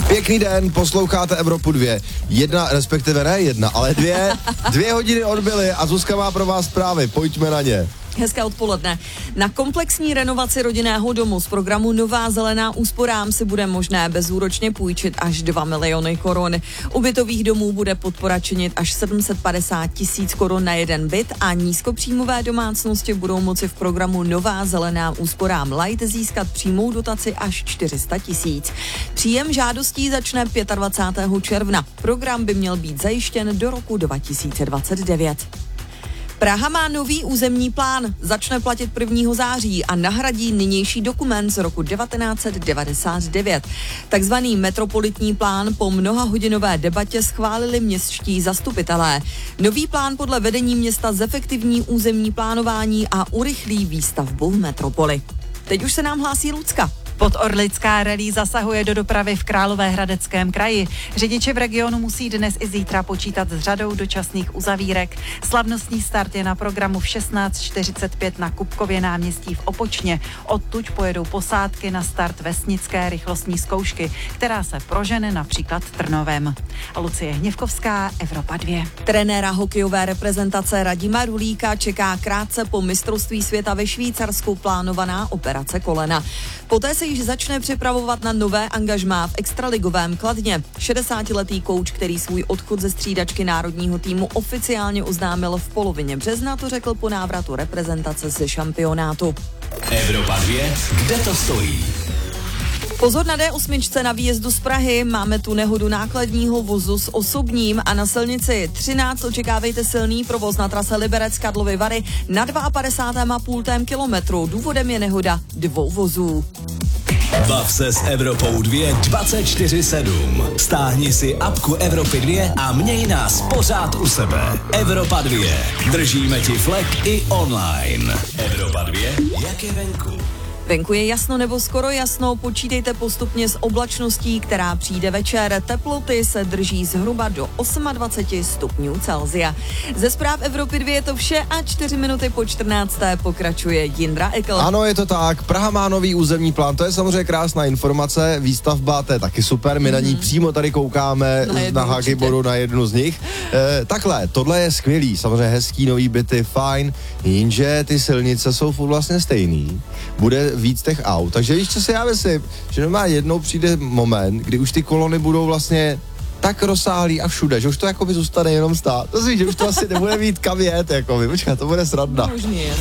Pěkný den, posloucháte Evropu 2. Respektive ne jedna, ale 2 hodiny odbyly a Zuzka má pro vás zprávy, pojďme na ně. Hezké odpoledne. Na komplexní renovaci rodinného domu z programu Nová zelená úsporám si bude možné bezúročně půjčit až 2 miliony korun. U bytových domů bude podpora činit až 750 000 korun na jeden byt a nízkopříjmové domácnosti budou moci v programu Nová zelená úsporám Light získat přímou dotaci až 400 000. Příjem žádostí začne 25. června. Program by měl být zajištěn do roku 2029. Praha má nový územní plán, začne platit 1. září a nahradí nynější dokument z roku 1999. Takzvaný metropolitní plán po mnohahodinové debatě schválili městští zastupitelé. Nový plán podle vedení města zefektivní územní plánování a urychlí výstavbu v metropoli. Teď už se nám hlásí Lucka. Podorlická rallye zasahuje do dopravy v Královéhradeckém kraji. Řidiči v regionu musí dnes i zítra počítat s řadou dočasných uzavírek. Slavnostní start je na programu v 16:45 na Kupkově náměstí v Opočně. Odtud pojedou posádky na start vesnické rychlostní zkoušky, která se prožene například Trnovem. Lucie Hněvkovská, Evropa 2. Trenéra hokejové reprezentace Radima Rulíka čeká krátce po mistrovství světa ve Švýcarsku plánovaná operace kolena. Poté se již začne připravovat na nové angažmá v extraligovém Kladně. 60letý kouč, který svůj odchod ze střídačky národního týmu oficiálně oznámil v polovině března, to řekl po návratu reprezentace ze šampionátu. Evropa 2, kde to stojí? Pozor na D8 na výjezdu z Prahy, máme tu nehodu nákladního vozu s osobním a na silnici 13 očekávejte silný provoz na trase Liberec-Karlovy Vary na 52,5 kilometru. Důvodem je nehoda 2 vozů. Bav se s Evropou 2 24/7. Stáhni si apku Evropy 2 a měj nás pořád u sebe. Evropa 2. Držíme ti flek i online. Evropa 2, jak je venku? Venku je jasno nebo skoro jasno, počítejte postupně s oblačností, která přijde večer. Teploty se drží zhruba do 28 stupňů Celsia. Ze zpráv Evropy 2 je to vše a 4 minuty po 14. pokračuje Jindra Ekl. Ano, je to tak, Praha má nový územní plán, to je samozřejmě krásná informace, výstavba, to je taky super, my na ní přímo tady koukáme na Hagiboru na jednu z nich. Takhle, tohle je skvělý, samozřejmě hezký, nový byty, fajn, jenže ty silnice jsou furt vlastně stejný. Bude víc těch aut, takže víš, co si já myslím, že normálně jednou přijde moment, kdy už ty kolony budou vlastně tak rozsáhlý a všude, že už to jakoby zůstane jenom stát. To si, že už to asi nebude mít kam jet, jakoby. Počkej, to bude sranda. Možný je.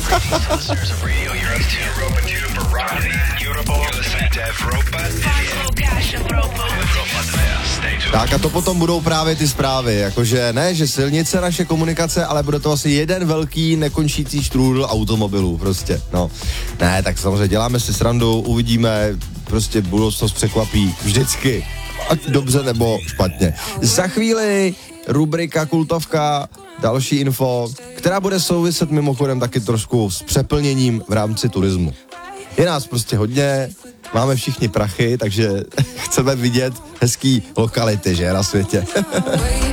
Tak a to potom budou právě ty zprávy, jakože ne, že silnice, naše komunikace, ale bude to asi jeden velký nekončící štrůdl automobilů prostě, no. Ne, tak samozřejmě děláme si srandu, uvidíme, prostě budoucnost překvapí vždycky. Ať dobře nebo špatně. Za chvíli rubrika Kultovka, další info, která bude souviset mimochodem taky trošku s přeplněním v rámci turismu. Je nás prostě hodně, máme všichni prachy, takže chceme vidět hezký lokality, že, na světě.